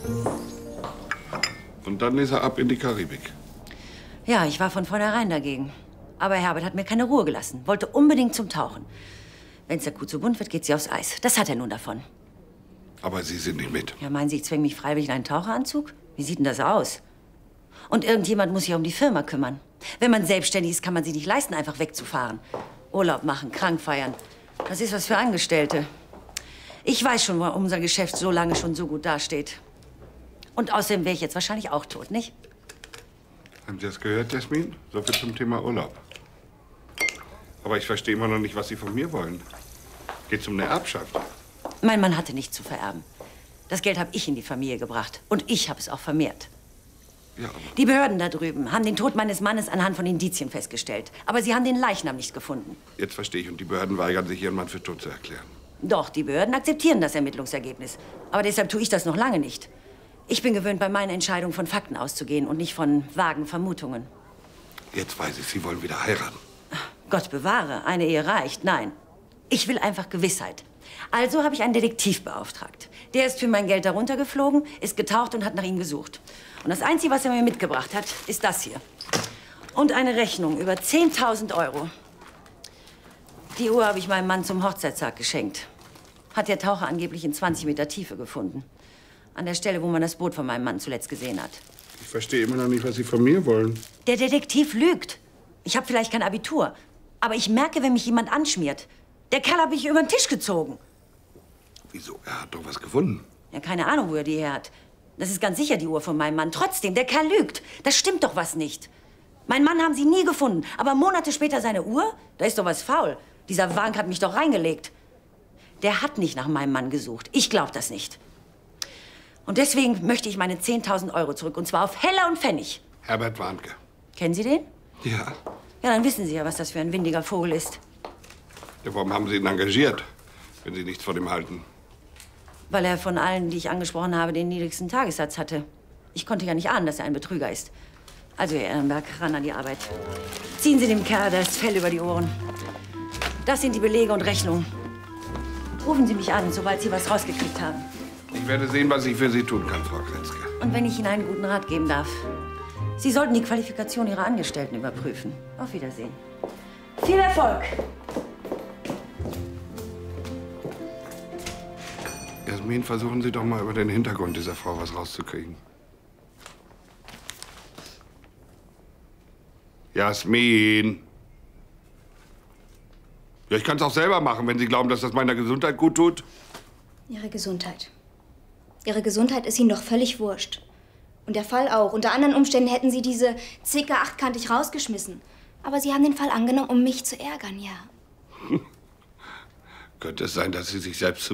Und dann ist er ab in die Karibik. Ja, ich war von vornherein dagegen. Aber Herbert hat mir keine Ruhe gelassen. Wollte unbedingt zum Tauchen. Wenn es der Kuh zu bunt wird, geht sie aufs Eis. Das hat er nun davon. Aber Sie sind nicht mit. Ja, meinen Sie, ich zwänge mich freiwillig in einen Taucheranzug? Wie sieht denn das aus? Und irgendjemand muss sich um die Firma kümmern. Wenn man selbstständig ist, kann man sich nicht leisten, einfach wegzufahren. Urlaub machen, krank feiern. Das ist was für Angestellte. Ich weiß schon, warum unser Geschäft so lange schon so gut dasteht. Und außerdem wäre ich jetzt wahrscheinlich auch tot, nicht? Haben Sie das gehört, Jasmin? So viel zum Thema Urlaub. Aber ich verstehe immer noch nicht, was Sie von mir wollen. Geht's um eine Erbschaft? Mein Mann hatte nichts zu vererben. Das Geld habe ich in die Familie gebracht. Und ich habe es auch vermehrt. Ja, aber Die Behörden da drüben haben den Tod meines Mannes anhand von Indizien festgestellt. Aber sie haben den Leichnam nicht gefunden. jetzt verstehe ich. Und die Behörden weigern sich, Ihren Mann für tot zu erklären. Doch, die Behörden akzeptieren das Ermittlungsergebnis. Aber deshalb tue ich das noch lange nicht. Ich bin gewöhnt, bei meinen Entscheidungen von Fakten auszugehen und nicht von vagen Vermutungen. Jetzt weiß ich, Sie wollen wieder heiraten. Gott bewahre, eine Ehe reicht. Nein, ich will einfach Gewissheit. Also habe ich einen Detektiv beauftragt. Der ist für mein Geld darunter geflogen, ist getaucht und hat nach ihm gesucht. Und das Einzige, was er mir mitgebracht hat, ist das hier. Und eine Rechnung über 10.000 Euro. Die Uhr habe ich meinem Mann zum Hochzeitstag geschenkt. Hat der Taucher angeblich in 20 Meter Tiefe gefunden. An der Stelle, wo man das Boot von meinem Mann zuletzt gesehen hat. Ich verstehe immer noch nicht, was Sie von mir wollen. Der Detektiv lügt. Ich habe vielleicht kein Abitur. Aber ich merke, wenn mich jemand anschmiert. Der Kerl hat mich über den Tisch gezogen. Wieso? Er hat doch was gefunden. Ja, keine Ahnung, wo er die her hat. Das ist ganz sicher die Uhr von meinem Mann. Trotzdem, der Kerl lügt. Das stimmt doch was nicht. Mein Mann haben sie nie gefunden. Aber Monate später seine Uhr? Da ist doch was faul. Dieser Wank hat mich doch reingelegt. Der hat nicht nach meinem Mann gesucht. Ich glaube das nicht. Und deswegen möchte ich meine 10.000 Euro zurück. Und zwar auf Heller und Pfennig. Herbert Warnke. Kennen Sie den? Ja. Ja, dann wissen Sie ja, was das für ein windiger Vogel ist. Ja, warum haben Sie ihn engagiert, wenn Sie nichts von ihm halten? Weil er von allen, die ich angesprochen habe, den niedrigsten Tagessatz hatte. Ich konnte ja nicht ahnen, dass er ein Betrüger ist. Also, Herr Ehrenberg, ran an die Arbeit. Ziehen Sie dem Kerl das Fell über die Ohren. Das sind die Belege und Rechnungen. Rufen Sie mich an, sobald Sie was rausgekriegt haben. Ich werde sehen, was ich für Sie tun kann, Frau Kretzke. Und wenn ich Ihnen einen guten Rat geben darf. Sie sollten die Qualifikation Ihrer Angestellten überprüfen. Auf Wiedersehen. Viel Erfolg! Jasmin, versuchen Sie doch mal über den Hintergrund dieser Frau was rauszukriegen. Jasmin! Ja, ich kann es auch selber machen, wenn Sie glauben, dass das meiner Gesundheit gut tut. Ihre Gesundheit. Ihre Gesundheit ist Ihnen doch völlig wurscht. Und der Fall auch. Unter anderen Umständen hätten Sie diese Zicke achtkantig rausgeschmissen. Aber Sie haben den Fall angenommen, um mich zu ärgern, ja. Könnte es sein, dass Sie sich selbst